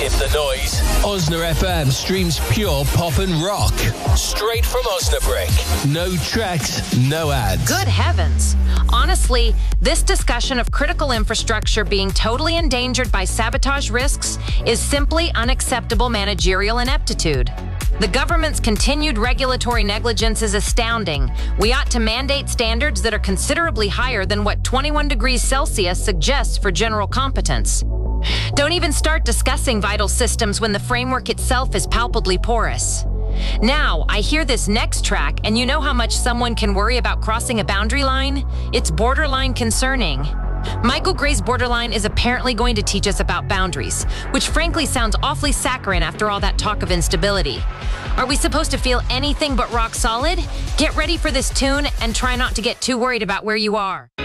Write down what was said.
Skip the noise. Osna FM streams pure pop and rock. Straight from Osnabrück. No tracks, no ads. Good heavens. Honestly, this discussion of critical infrastructure being totally endangered by sabotage risks is simply unacceptable managerial ineptitude. The government's continued regulatory negligence is astounding. We ought to mandate standards that are considerably higher than what 21 degrees Celsius suggests for general competence. Don't even start discussing vital systems when the framework itself is palpably porous. Now, I hear this next track, and you know how much someone can worry about crossing a boundary line? It's borderline concerning. Michael Gray's Borderline is apparently going to teach us about boundaries, which frankly sounds awfully saccharine after all that talk of instability. Are we supposed to feel anything but rock solid? Get ready for this tune and try not to get too worried about where you are.